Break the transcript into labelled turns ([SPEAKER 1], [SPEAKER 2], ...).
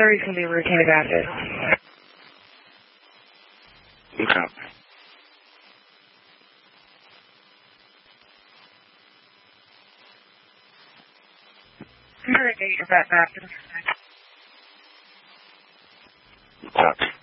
[SPEAKER 1] batteries can be routine adapted.
[SPEAKER 2] Okay.
[SPEAKER 1] I'm going to date your bat back.
[SPEAKER 2] Copy.